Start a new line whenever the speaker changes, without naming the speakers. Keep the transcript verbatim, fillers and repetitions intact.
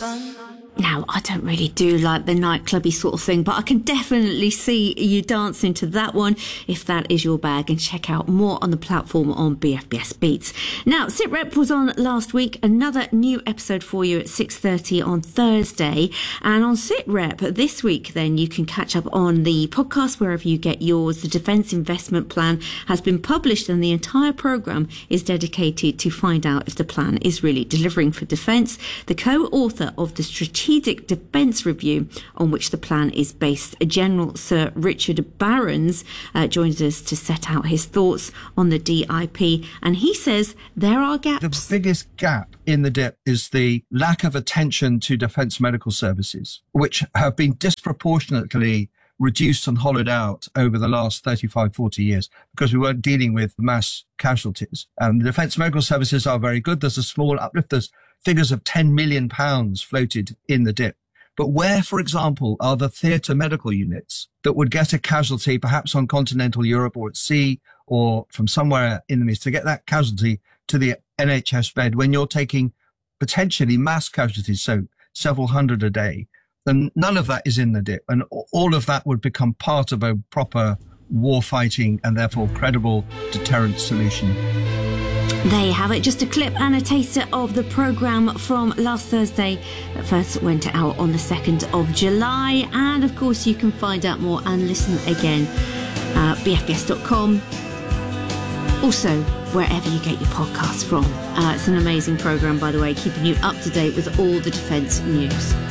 fun.
Now, I don't really do like the nightclubby sort of thing, but I can definitely see you dancing to that one if that is your bag, and check out more on the platform on B F B S Beats. Now, SitRep was on last week, another new episode for you at six thirty on Thursday. And on SitRep this week, then, you can catch up on the podcast wherever you get yours. The Defence Investment Plan has been published, and the entire programme is dedicated to find out if the plan is really delivering for defence. The co-author of the Strategic Strategic Defence Review, on which the plan is based, General Sir Richard Barrons, uh, joins us to set out his thoughts on the D I P, and he says there are gaps.
The biggest gap in the D I P is the lack of attention to defence medical services, which have been disproportionately reduced and hollowed out over the last thirty-five, forty years because we weren't dealing with mass casualties. And the defence medical services are very good. There's a small uplift. There's figures of ten million pounds floated in the D I P. But where, for example, are the theatre medical units that would get a casualty perhaps on continental Europe or at sea or from somewhere in the Middle East to get that casualty to the N H S bed when you're taking potentially mass casualties, so several hundred a day? Then none of that is in the D I P. And all of that would become part of a proper war fighting and therefore credible deterrent solution.
There you have it, just a clip and a taster of the programme from last Thursday that first went out on the second of July. And of course you can find out more and listen again at b f b s dot com. Also, wherever you get your podcasts from. Uh, it's an amazing programme, by the way, keeping you up to date with all the defence news.